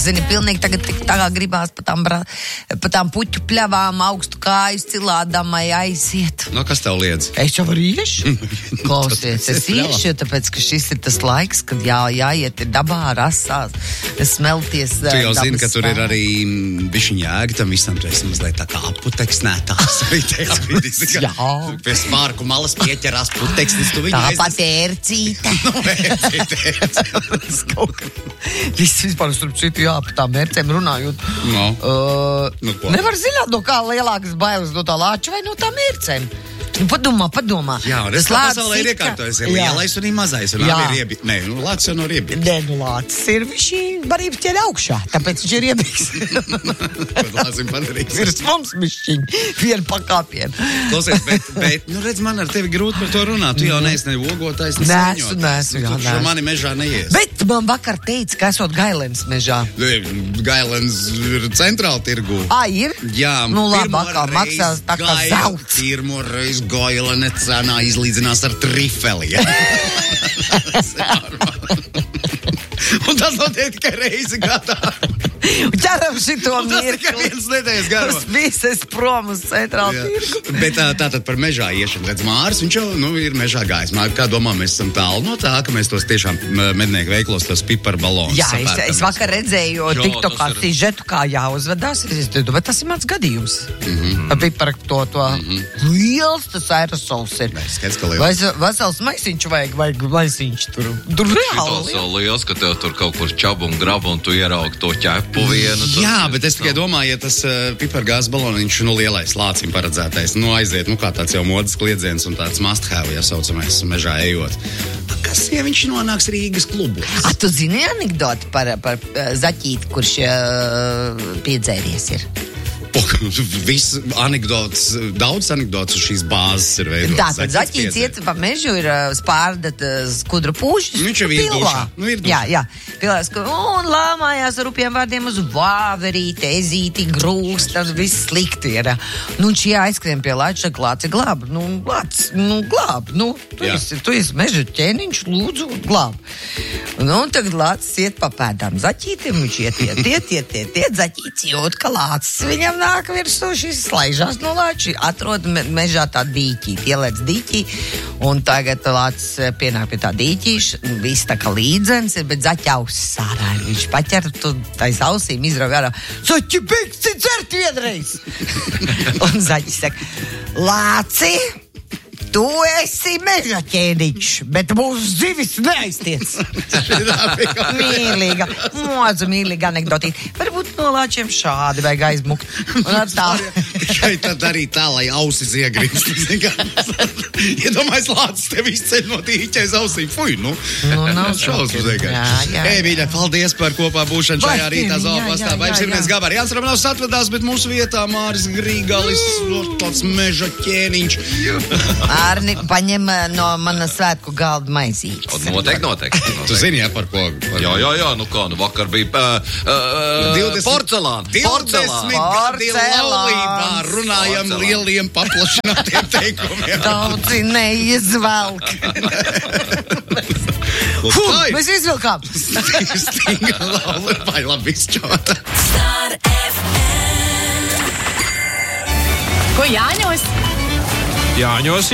zini, pilnīgi tagad tā kā gribās pa tām puķu pļavām augstu kāju cilādamai aiziet. No, kas tev liedz? Es jau varu iešu. Klausies, es iešu, tāpēc, ka šis ir tas laiks, kad jāiet dabā, rasās, smelties. Tu jau zini, ka tur ir arī bišķiņ jēga tam visam, tu esi mazliet tā kā puteksnētās. Jā. Pie spārku malas pieķerās puteksnis, tu viņu tāpat ērcīte. Vispār starp citu, jā, par tām ērcēm runājot. Nevar zināt, no kā lielākas bailes, no tā lāča vai no tām ērcēm. Nu, padomā. Jā, un es kā pasaulē ir iekārtojas, ir lielais un ir mazais, un abi ir riebi. Nē, nu, lācis jau nav riebīgs. Nē, nu, lācis ir višķi barības ķēļ augšā, tāpēc viņš ir riebīgs. Pat lācim padarīgs. Ir mums višķiņi, vienu pakāpienu. Klausies, bet, nu, redz, man ar tevi grūti par to runāt. Tu jau neesi ne ogotājs, ne saņotājs. Nesu, jā, tu šo mani mežā neies. Bet man vakar teica, ka esot Gailens mežā. Gailens ir centrāla tirgu. Ir? Jā, nu, labi, vakar maksās tā kā zelts. Pirmo reizi Gailene cenā izlīdzinās ar trifeli. Un tas notiek tikai reizi gadā. Ķeram šito mirkli. Tas tikai viens nedēļas garumā. Tas viss prom uz centrālu tirgu. Bet tātad par mežā iešanu. Redz, Māris, viņš jau ir mežā gājis. Kā domā, mēs esam tālu no tā, ka mēs tos tiešām mednieku veiklos, tos piparbalonus. Jā, es vakar redzēju TikTokā sižetu, kā jāuzvedās. Es domāju, bet tas ir mans gadījums. Pipara to. Liels tas aerosols ir. Skaidrs, ka liels. Vesels maisiņš vajag maisiņš tur. Tur reāli. Tas jau liels, ka tev tur kaut kur čabu un grabu un tu ieraugi to ķepu. Jā, bet es tikai domāju, ja tas pipargāzes baloniņš, lielais lācim paredzētais, aiziet, kā tāds jau modas kliedziens un tāds must have, ja saucamais mežā ejot. Kas, ja viņš nonāks Rīgas klubos? Tu zini anekdoti par zaķīti, kurš piedzēries ir? Viss anekdots, daudz anekdots uz šīs bāzes ir veidotas. Tātad zaķīts iet pa mežu, ir spārdat skudru pūšas. Viņš jau ir dušā. Jā. Pilās, un lāmājās ar rupiem vārdiem uz vāverīti, ezīti, grūst, tas viss slikti ir. Un šī aizskrien pie lāča, lāci glāb. Glāb. Tu esi meža ķēniņš, lūdzu, glāb. Un tagad lācis iet pa pēdām zaķītim, viņš iet, zaķīts jūt, ka lācis viņam nāk virsū, šis slaižās no lāča, atrod mežā tā dīķī, ielēc dīķī, un tagad lācis pienāk pie tā dīķīša, viss tā kā līdzens ir, bet zaķa ausis ārā. Viņš paķer, tu tais ausīm izrauga ārā, zaķi, beigsi dzert vienreiz! Un zaķis saka, Lāci, tu esi meža ķēniņš, bet mūsu zivis neaiztiec. Mīlīga, mozu mīlīga anekdotīte. Varbūt no lāčiem šādi vajag aizmukt. Un ar tā. Tikai tad arī tā, lai ausis iegrīst. Iedomājies, lācis tev izceļ no tīķais ausīm. Fuj, nav šausmas vienkārši. Ei, mīļa, paldies par kopā būšanu šajā rītā zoopastā. Vai Sirmēs Gabari? Jānis Romanovs atvedās, bet mūsu vietā Māris Grīgalis, tāds meža ķēniņš. Arni, paņem no manas svētku galda maizītes. Noteikti. Tu zini, jā, par ko? Jā, vakar bija porcelāna. 20 gadi laulībā runājam lieliem paplašinātiem teikumiem. Daudzi neizvelk. Mēs izvilkām. Stinga laulībā, labi izčota. Star FM. Ko Jāņos? Jāņos